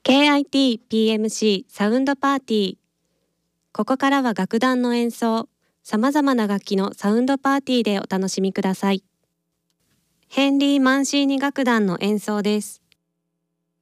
KIT-PMC サウンドパーティー。ここからは楽団の演奏、さまざまな楽器のサウンドパーティーでお楽しみください。ヘンリー・マンシーニ楽団の演奏です。